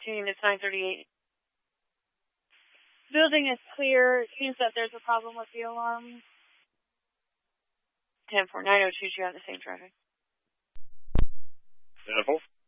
Team, it's 938. Building is clear. It seems that there's a problem with the alarm. 10-4, 902, you have the same traffic. 10-4.